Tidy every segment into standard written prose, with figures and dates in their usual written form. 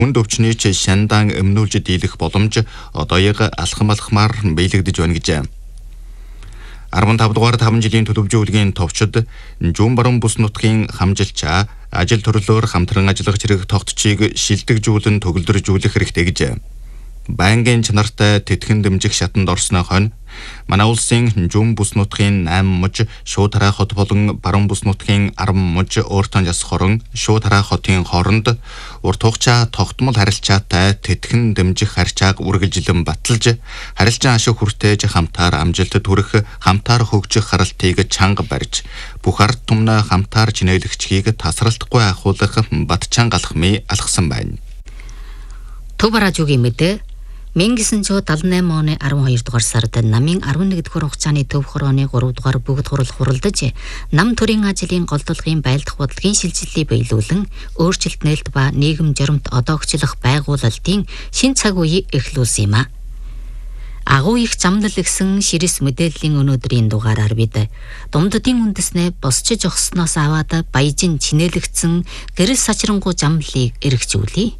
Хүнд өвчний шандан өмнүүлж дийлэх боломж одооёг алхамалхмаар биелэгдэж байна гэж. 15 дугаар 5 жилийн төлөвлөжүүлгийн товчид Жүүн баруун бүс нутгийн хамжилчаа ажил төрлөөр хамтран ажиллах зэрэг тогтцыг шилдэгжүүлэн төгөлдржүүлэх хэрэгтэй гэж. Байнгын чанартай тэтгэн дэмжих шатанд орсны хойно манай улсын Жүүн бүс нутгийн 8 муж шууд хараа хот болон баруун бүс нутгийн 10 муж өөртөө яс хорон шууд хараа хотын хооронд урт хугацаа тогтмол харилцаатай тэтгэн дэмжих харьцааг үргэлжлэн баталж харилцан ашиг хүртээж хамтаар амжилт төрөх хамтаар хөгжих харалтыг чанга барьж бүх ард түмнээ хамтаар чинээлэгчгийг тасралтгүй ахуулах батчанга алхмыг алхсан байна. Төв радиогийн мэдээ 1978 оны 12 дугаар сард намын 11 дугаар хугацааны төв хорооны 3 дугаар бүгд хурал хуралдаж нам төрийн ажлын голдуулгын байлдах бодлогын шилжилтийг биелүүлэн өөрчлөлт нээлт ба нийгэм жоромт одоогчлох байгуулалтын шин цаг үеийг эхлүүлсэн юм а. Агуу их замнал гэсэн ширэс мэдээллийн өнөөдрийн дугаараар бид Думддын үндэснээ босч жогсноос аваад баяжин чинээлэгдсэн гэрэл сачрангуй замлыг эргэжүүлье.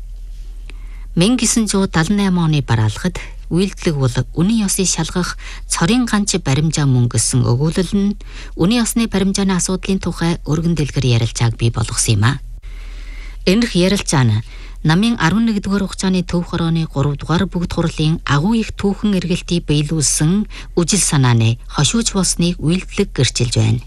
1978 оны бараалхад үйлдэлэг бол үнийн ёсыг шалгах цорын ганц баримжаа мөн гэсэн өгүүлэл нь үнийн ёсны баримжааны асуудлын тухай өргөн дэлгэр ярилцааг бий болгосон юм а. Энэх ярилцаа нь намын 11 дугаар хугацааны төв хорооны 3 дугаар бүгд хурлын агуу их түүхэн эргэлтийг биелүүлсэн үжил санааны хошууч болсныг үйлдэлэг гэрчилж байна.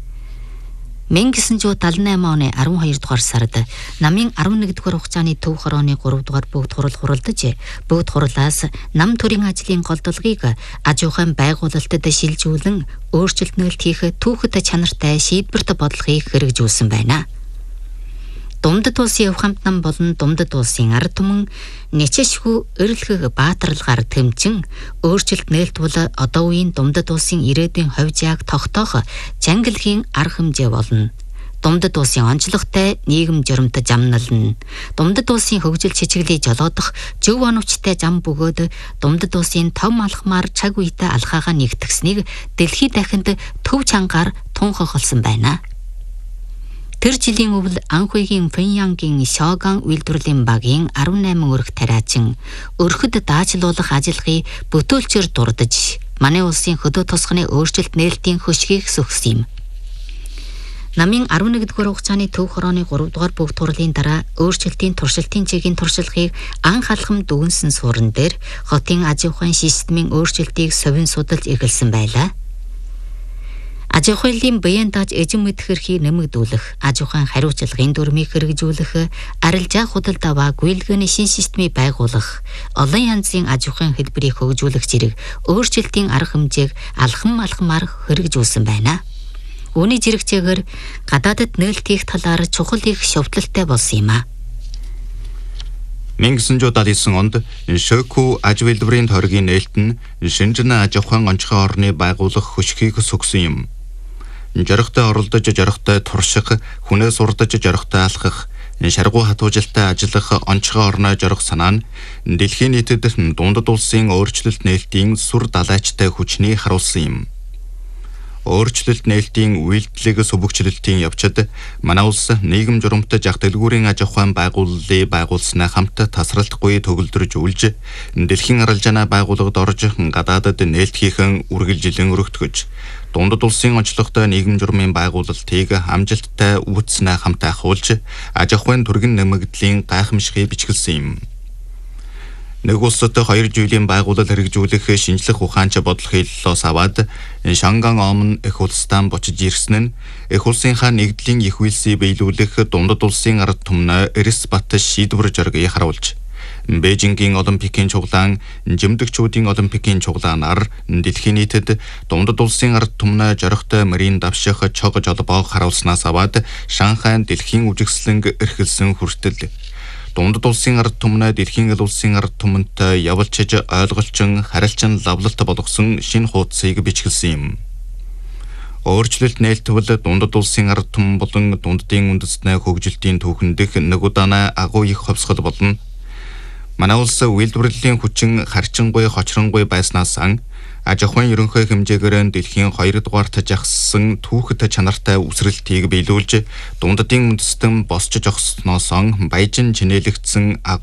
1978 оны 12 дугаар сард намын 11 дугаар хугацааны төв хорооны 3 дугаар бүгд хурал хуралдаж бүгд хурлаас нам төрийн ажлын голдуулгыг аж ахуйн байгуулалтад шилжүүлэн өөрчлөлт нээлт хийх түүхэд чанартай шийдвэрт бодлогыг хэрэгжүүлсэн байна. Думдад улсын Өв хамт нам болон Думдад улсын ард түмэн нэчэшгүй эрэлхэг баатарлагаар тэмцэн өөрчлөлт нээлт бол одоо үеийн Думдад улсын ирээдүйн ховжааг тогтоох чангалгийн арга хэмжээ болно. Думдад улсын онцлогтой нийгэм жоромт замнал нь Думдад улсын хөгжил чичгэлийг жолоодох зөв оновчтой зам бөгөөд Думдад улсын том алхмаар цаг үедээ алхаагаа нэгтгэснийг дэлхийд дахинд төв чангаар тунхагласан байна. Тэр жилийн өвөл Анхуйгийн Пхеньянгийн Шоган үйлдвэрлэлийн багийн 18 өрх тариачин өрхөд даачилуулах ажиллагыг бүтээлчээр дурдж манай улсын хөдөө тосгоны өөрчлөлт нээлтийн хөшгийг сөхсөн юм. Намын 11 дугаар хугацааны төв хорооны 3 дугаар бүгд хурлын дараа өөрчлөлтийн туршилтын чигийн туршлагыг анх алхам дүгнсэн суурин дээр хотын аж ахуйн системийн өөрчлөлтийг совин судалж эхэлсэн байлаа. Аж ахуйн биеийн дааж эзэн мэд хэрхийг нэмэгдүүлэх, аж ахуйн хариуцлагын дүрмийг хэрэгжүүлэх, арилжаа худалдаа ба гүйлгээний шин системийг байгуулах, олон янзын аж ахуйн хэлбэрийг хөгжүүлэх зэрэг өөрчлөлтийн арга хэмжээг алхамаар хэрэгжүүлсэн байна. Үүний зэрэгцээгээр гадаадд нээлт хийх талаар чухал их шовдлолтой болсон юм а. 1979 онд Шөку аж үйлдвэрийн тойргийн нээлт нь Шинжлэх аж ахуйн онцгой орны байгуулах хөшгийг сөгсөн юм. Жоригтой оролдож жоригтой турших, хүнээс урдаж жоригтой алхах, шаргуу хатуужилтай ажиллах онцгой орноо жорих санаа нь дэлхийн нийтэд дундад улсын өөрчлөлт нээлтийн сүр далайчтай хүчнийг харуулсан юм. Өөрчлөлт нээлтийн үйлдэлийг сүбэгчлэлтийн явцад манай улс нийгэм журамт жах дэлгүүрийн аж ахуйн байгууллыг байгуулснаа хамт тасралтгүй төгөлдрж үлж дэлхийн арилжааны байгууллагад орж гадаадад нээлт хийхэн үргэлжилэн өргөтгөж дундад улсын онцлогтой нийгэм журмын байгуулалтыг амжилттай үүснээ хамт ахуулж аж ахуйн түргэн нэмэгдлийн гайхамшигыг бичгэлсэн юм. Нэг улсад 2 жилийн байгууллал хэрэгжүүлэх шинжлэх ухаанч бодлого хэллоос аваад Шанган Омн их улстай бочиж ирсэн нь их улсынхаа нэгдлийн их үйлсийг биелүүлэх дундад улсын ард түмнээ эрс бат шийдвэр зоргийг харуулж Бээжингийн Олимпикийн чуглаан, жимдэгчүүдийн Олимпикийн чуглаанаар дэлхийн нийтэд дундад улсын ард түмнээ жоригтой марийн давших чог жолбоо харуулснаас аваад Шанхайн дэлхийн үжигслэнг эрхэлсэн хүртэл дундад улсын ард түмнээ дэлхийн улсын ард түмэнтэй явуулчиж ойлголчин харилцан лавлалт болгосон шинэ хуудсыг бичгэлсэн юм. Өөрчлөлт нээлтвэл дундад улсын ард түмэн болон дунддын үндэстний хөгжилтийн түүхэндх нэг удаанаа агуу их ховсгол болно. Манай улс үйлдвэрлэлийн хүчин харьцангуй хочронгүй байснаас Аж ахуйн ерөнхий хэмжээгээр дэлхийн 2 дугаарт жагссан түүхэд чанартай үсрэлтийг биелүүлж, дунддын үндэстэн босч зогссноос баяжин чинээлэгдсэн